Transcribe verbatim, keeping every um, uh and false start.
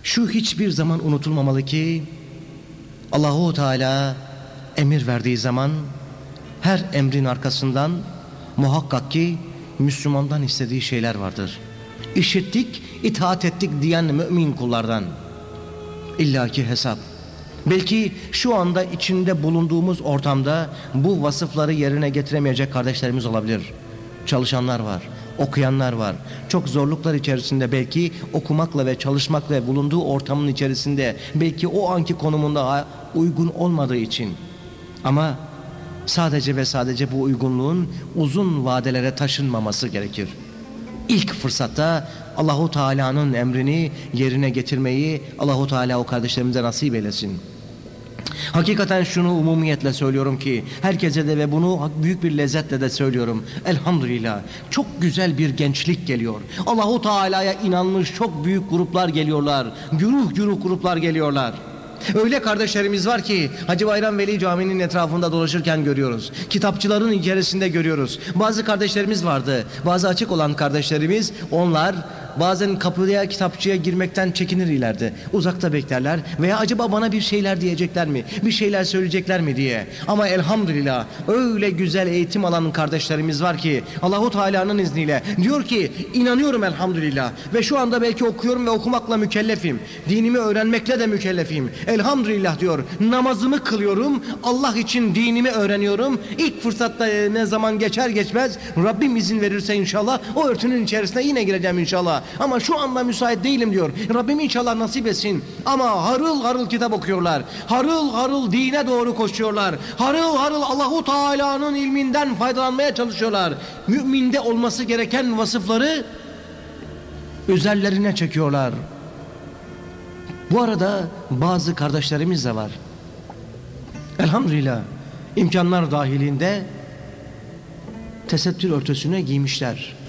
Şu hiçbir zaman unutulmamalı ki Allahu Teala emir verdiği zaman her emrin arkasından muhakkak ki Müslümandan istediği şeyler vardır. İşittik, itaat ettik diyen mümin kullardan illaki hesap. Belki şu anda içinde bulunduğumuz ortamda bu vasıfları yerine getiremeyecek kardeşlerimiz olabilir. Çalışanlar var, okuyanlar var. Çok zorluklar içerisinde belki okumakla ve çalışmakla ve bulunduğu ortamın içerisinde belki o anki konumunda uygun olmadığı için. Ama sadece ve sadece bu uygunluğun uzun vadelere taşınmaması gerekir. İlk fırsatta Allahu Teala'nın emrini yerine getirmeyi Allahu Teala o kardeşlerimize nasip eylesin. Hakikaten şunu umumiyetle söylüyorum ki herkese de ve bunu büyük bir lezzetle de söylüyorum. Elhamdülillah çok güzel bir gençlik geliyor. Allahu Teala'ya inanmış çok büyük gruplar geliyorlar. Güruh güruh gruplar geliyorlar. Öyle kardeşlerimiz var ki Hacı Bayram Veli Camii'nin etrafında dolaşırken görüyoruz. Kitapçıların içerisinde görüyoruz. Bazı kardeşlerimiz vardı. Bazı açık olan kardeşlerimiz, onlar bazen kapıya, kitapçıya girmekten çekinirlerdi. Uzakta beklerler veya acaba bana bir şeyler diyecekler mi? Bir şeyler söyleyecekler mi diye. Ama elhamdülillah öyle güzel eğitim alan kardeşlerimiz var ki Allahu Teala'nın izniyle diyor ki inanıyorum elhamdülillah ve şu anda belki okuyorum ve okumakla mükellefim. Dinimi öğrenmekle de mükellefim. Elhamdülillah diyor. Namazımı kılıyorum. Allah için dinimi öğreniyorum. İlk fırsatta ne zaman geçer geçmez Rabbim izin verirse inşallah o örtünün içerisine yine gireceğim inşallah. Ama şu anda müsait değilim diyor. Rabbim inşallah nasip etsin. Ama harıl harıl kitap okuyorlar. Harıl harıl dine doğru koşuyorlar. Harıl harıl Allahu Teala'nın ilminden faydalanmaya çalışıyorlar. Müminde olması gereken vasıfları üzerlerine çekiyorlar. Bu arada bazı kardeşlerimiz de var. Elhamdülillah imkanlar dahilinde tesettür örtüsüne giymişler.